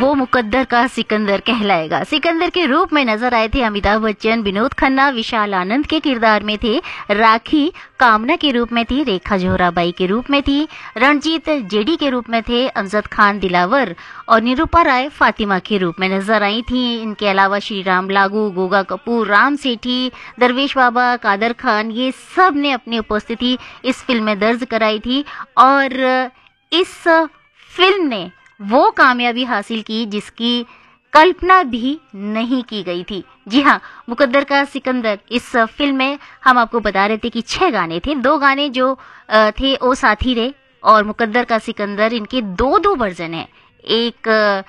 वो मुकद्दर का सिकंदर कहलाएगा। सिकंदर के रूप में नजर आए थे अमिताभ बच्चन, विनोद खन्ना विशाल आनंद के किरदार में थे, राखी कामना के रूप में थी, रेखा जोहराबाई के रूप में थी, रणजीत जेडी के रूप में थे, अमजद खान दिलावर और निरूपा राय फातिमा के रूप में नजर आई थी। इनके अलावा श्री राम लागू, गोगा कपूर, राम सेठी, दरवेश बाबा, कादर खान, ये सब ने अपनी उपस्थिति इस फिल्म में दर्ज कराई थी और इस फिल्म ने वो कामयाबी हासिल की जिसकी कल्पना भी नहीं की गई थी। जी हाँ, मुकद्दर का सिकंदर इस फिल्म में हम आपको बता रहे थे कि 6 गाने थे। 2 गाने जो थे ओ साथी रे और मुकद्दर का सिकंदर, इनके दो वर्जन हैं। एक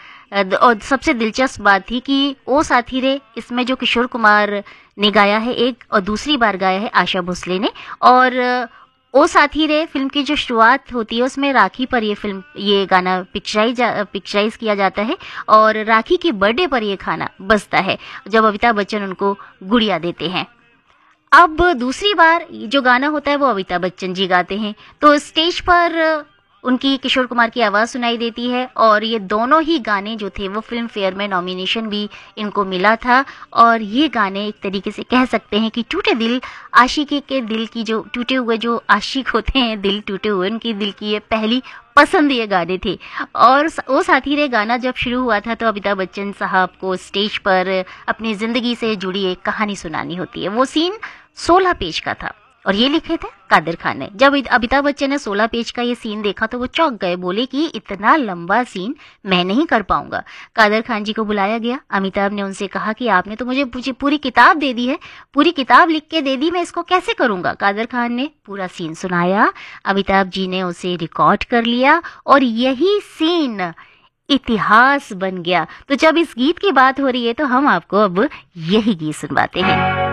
और सबसे दिलचस्प बात थी कि ओ साथी रे इसमें जो किशोर कुमार ने गाया है एक, और दूसरी बार गाया है आशा भोसले ने। और ओ साथी रे फिल्म की जो शुरुआत होती है उसमें राखी पर ये गाना पिक्चराइज किया जाता है और राखी की बर्थडे पर ये खाना बजता है जब अमिताभ बच्चन उनको गुड़िया देते हैं। अब दूसरी बार जो गाना होता है वो अमिताभ बच्चन जी गाते हैं, तो स्टेज पर उनकी किशोर कुमार की आवाज़ सुनाई देती है और ये दोनों ही गाने जो थे वो फिल्म फेयर में नॉमिनेशन भी इनको मिला था। और ये गाने एक तरीके से कह सकते हैं कि टूटे दिल आशिकी के दिल की, जो टूटे हुए जो आशिक होते हैं, दिल टूटे हुए, उनकी दिल की ये पहली पसंद ये गाने थे। और वो साथी रे गाना जब शुरू हुआ था तो अमिताभ बच्चन साहब को स्टेज पर अपनी ज़िंदगी से जुड़ी एक कहानी सुनानी होती है। वो सीन 16 पेज का था और ये लिखे थे कादर खान ने। जब अमिताभ बच्चन ने 16 पेज का ये सीन देखा तो वो चौंक गए, बोले कि इतना लंबा सीन मैं नहीं कर पाऊंगा। कादर खान जी को बुलाया गया। अमिताभ ने उनसे कहा कि आपने तो मुझे पूरी किताब दे दी है, पूरी किताब लिख के दे दी, मैं इसको कैसे करूंगा। कादर खान ने पूरा सीन सुनाया, अमिताभ जी ने उसे रिकॉर्ड कर लिया और यही सीन इतिहास बन गया। तो जब इस गीत की बात हो रही है तो हम आपको अब यही गीत सुनवाते हैं।